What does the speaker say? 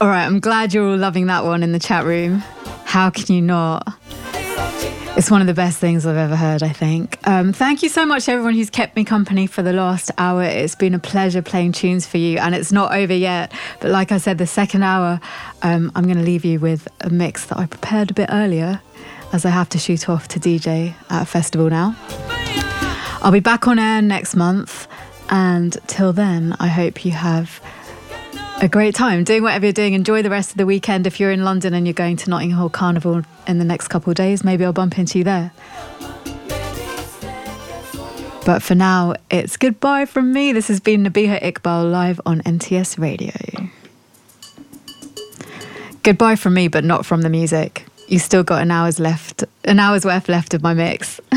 All right, I'm glad you're all loving that one in the chat room. How can you not? It's one of the best things I've ever heard, I think. Thank you so much to everyone who's kept me company for the last hour. It's been a pleasure playing tunes for you, and it's not over yet. But like I said, the second hour, I'm going to leave you with a mix that I prepared a bit earlier, as I have to shoot off to DJ at a festival now. I'll be back on air next month, and till then, I hope you have a great time doing whatever you're doing. Enjoy the rest of the weekend. If you're in London and you're going to Notting Hill Carnival in the next couple of days, maybe I'll bump into you there. But for now, it's goodbye from me. This has been Nabihah Iqbal live on NTS Radio. Goodbye from me, but not from the music. You still got an hour's worth left of my mix.